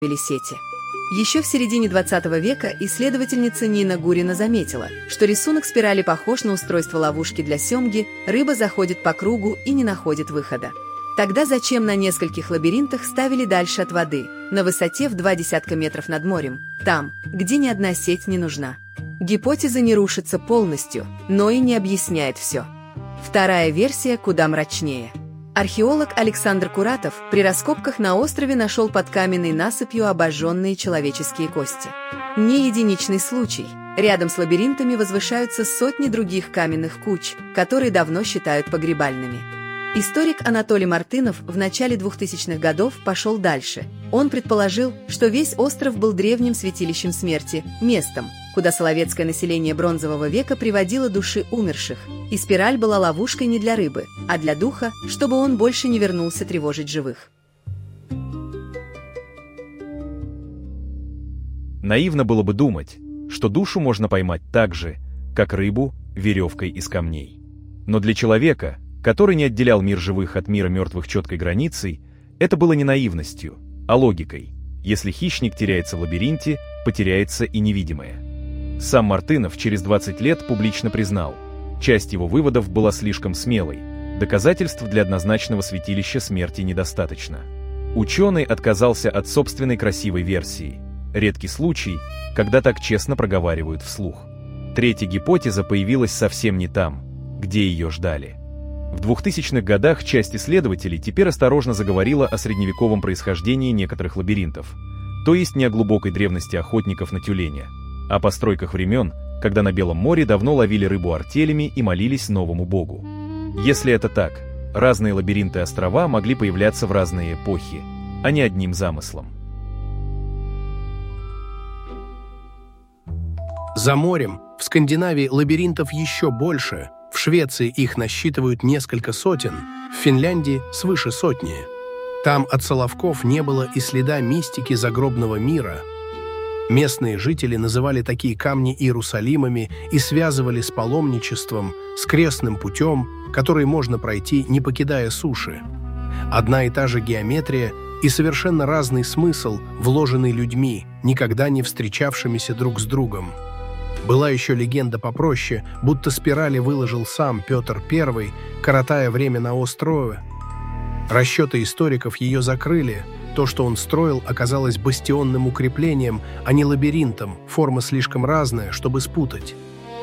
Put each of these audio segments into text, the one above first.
сети. Еще в середине 20 века исследовательница Нина Гурина заметила, что рисунок спирали похож на устройство ловушки для семги, рыба заходит по кругу и не находит выхода. Тогда зачем на нескольких лабиринтах ставили дальше от воды, на высоте в 20 метров над морем, там, где ни одна сеть не нужна? Гипотеза не рушится полностью, но и не объясняет все. Вторая версия куда мрачнее. Археолог Александр Куратов при раскопках на острове нашел под каменной насыпью обожженные человеческие кости. Не единичный случай. Рядом с лабиринтами возвышаются сотни других каменных куч, которые давно считают погребальными. Историк Анатолий Мартынов в начале 2000-х годов пошел дальше. Он предположил, что весь остров был древним святилищем смерти, местом, куда соловецкое население бронзового века приводило души умерших, и спираль была ловушкой не для рыбы, а для духа, чтобы он больше не вернулся тревожить живых. Наивно было бы думать, что душу можно поймать так же, как рыбу, веревкой из камней. Но для человека, который не отделял мир живых от мира мертвых четкой границей, это было не наивностью, а логикой. Если хищник теряется в лабиринте, потеряется и невидимое. Сам Мартынов через 20 лет публично признал, часть его выводов была слишком смелой, доказательств для однозначного святилища смерти недостаточно. Ученый отказался от собственной красивой версии. Редкий случай, когда так честно проговаривают вслух. Третья гипотеза появилась совсем не там, где ее ждали. В 2000-х годах часть исследователей теперь осторожно заговорила о средневековом происхождении некоторых лабиринтов, то есть не о глубокой древности охотников на тюленя, а о постройках времен, когда на Белом море давно ловили рыбу артелями и молились новому богу. Если это так, разные лабиринты и острова могли появляться в разные эпохи, а не одним замыслом. За морем, в Скандинавии лабиринтов еще больше. В Швеции их насчитывают несколько сотен, в Финляндии свыше сотни. Там от Соловков не было и следа мистики загробного мира. Местные жители называли такие камни Иерусалимами и связывали с паломничеством, с крестным путем, который можно пройти, не покидая суши. Одна и та же геометрия и совершенно разный смысл, вложенный людьми, никогда не встречавшимися друг с другом. Была еще легенда попроще, будто спирали выложил сам Петр I, коротая время на острове. Расчеты историков ее закрыли. То, что он строил, оказалось бастионным укреплением, а не лабиринтом, форма слишком разная, чтобы спутать.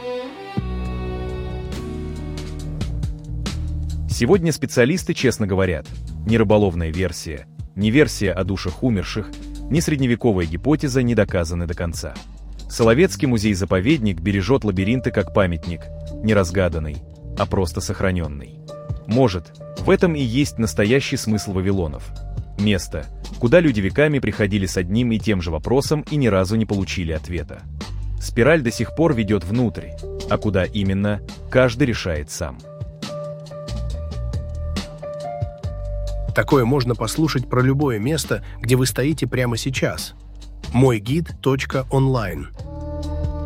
Сегодня специалисты честно говорят, ни рыболовная версия, ни версия о душах умерших, ни средневековая гипотеза не доказаны до конца. Соловецкий музей-заповедник бережет лабиринты как памятник, не разгаданный, а просто сохраненный. Может, в этом и есть настоящий смысл Вавилонов. Место, куда люди веками приходили с одним и тем же вопросом и ни разу не получили ответа. Спираль до сих пор ведет внутрь, а куда именно, каждый решает сам. Такое можно послушать про любое место, где вы стоите прямо сейчас. Мойгид.онлайн